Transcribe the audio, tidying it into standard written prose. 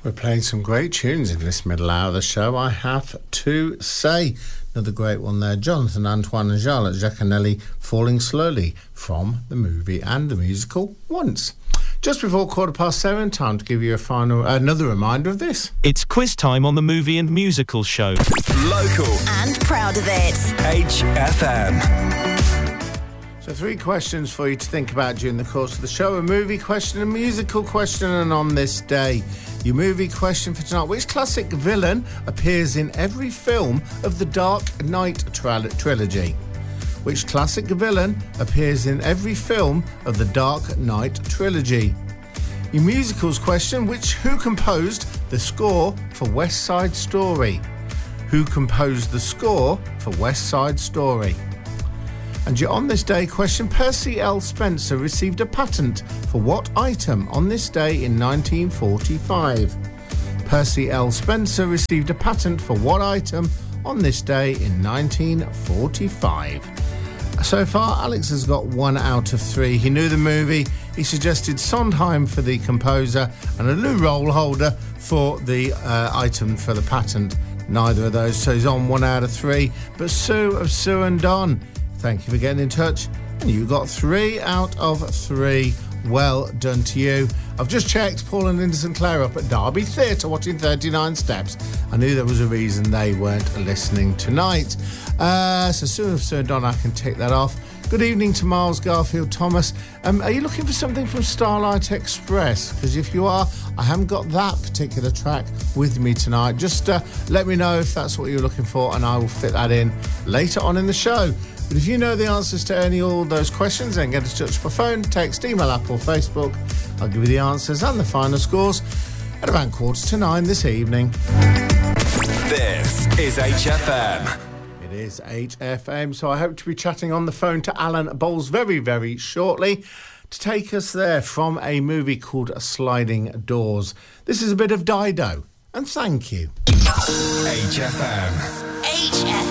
We're playing some great tunes in this middle hour of the show, I have to say. Another great one there, Jonathan, Antoine and Charlotte Giaconelli, Falling Slowly, from the movie and the musical Once. Just before 7:15, time to give you another reminder of this. It's quiz time on the movie and musical show. Local. And proud of it. HFM. So 3 questions for you to think about during the course of the show. A movie question, a musical question, and on this day, your movie question for tonight. Which classic villain appears in every film of the Dark Knight trilogy? Which classic villain appears in every film of the Dark Knight trilogy? Your musicals question, who composed the score for West Side Story? Who composed the score for West Side Story? And your on this day question, Percy L. Spencer received a patent for what item on this day in 1945? Percy L. Spencer received a patent for what item on this day in 1945? So far, Alex has got 1 out of 3. He knew the movie. He suggested Sondheim for the composer and a Lou roll holder for the item for the patent. Neither of those, so he's on 1 out of 3. But Sue of Sue and Don, thank you for getting in touch. And you got 3 out of 3. Well done to you. I've just checked Paul and Linda Sinclair up at Derby Theatre watching 39 Steps. I knew there was a reason they weren't listening tonight. So soon as Sir Don, I can tick that off. Good evening to Miles Garfield Thomas. Are you looking for something from Starlight Express? Because if you are, I haven't got that particular track with me tonight. Just let me know if that's what you're looking for and I will fit that in later on in the show. But if you know the answers to any all those questions, then get in touch by phone, text, email, app or Facebook. I'll give you the answers and the final scores at around 8:45 this evening. This is HFM. It is HFM, so I hope to be chatting on the phone to Alan Bowles very, very shortly to take us there from a movie called Sliding Doors. This is a bit of Dido, and thank you. HFM. HFM.